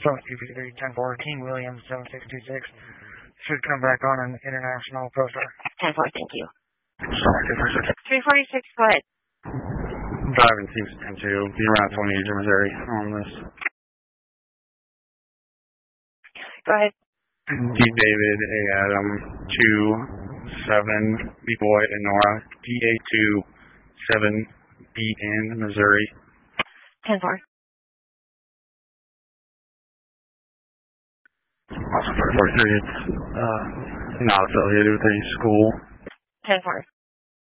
So UP3 10-4, King William 7626 should come back on an international poster. 10-4, thank you. Sorry, 346, go ahead. Driving seems 10-2, be around 28 Missouri on this. Go ahead. D. David, A. Adam, 2-7, B. Boy, and Nora, DA 2-7, B. in Missouri. 10-4. Also, 43, it's not affiliated with any school. 10-4.